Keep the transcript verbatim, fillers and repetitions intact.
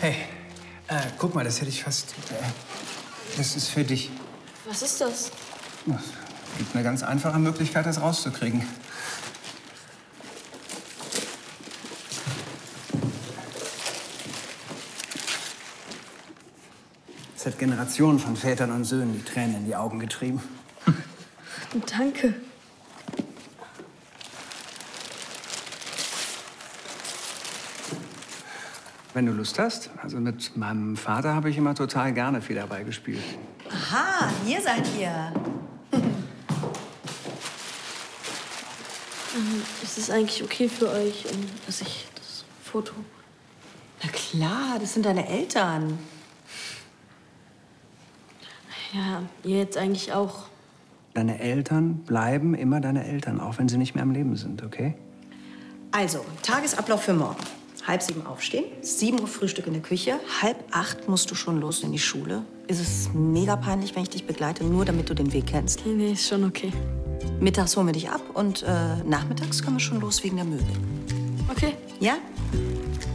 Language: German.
Hey, äh, guck mal, das hätte ich fast... Äh, das ist für dich. Was ist das? Es gibt eine ganz einfache Möglichkeit, das rauszukriegen. Es hat Generationen von Vätern und Söhnen die Tränen in die Augen getrieben. Danke. Wenn du Lust hast, also mit meinem Vater habe ich immer total gerne Federball gespielt. Aha, hier seid ihr. ähm, ist es eigentlich okay für euch, um, dass ich das Foto... Na klar, das sind deine Eltern. Ja, ihr jetzt eigentlich auch. Deine Eltern bleiben immer deine Eltern, auch wenn sie nicht mehr am Leben sind, okay? Also, Tagesablauf für morgen. Halb sieben aufstehen, sieben Uhr Frühstück in der Küche, halb acht musst du schon los in die Schule. Ist es mega peinlich, wenn ich dich begleite, nur damit du den Weg kennst? Nee, nee, ist schon okay. Mittags holen wir dich ab und äh, nachmittags können wir schon los wegen der Möbel. Okay. Ja?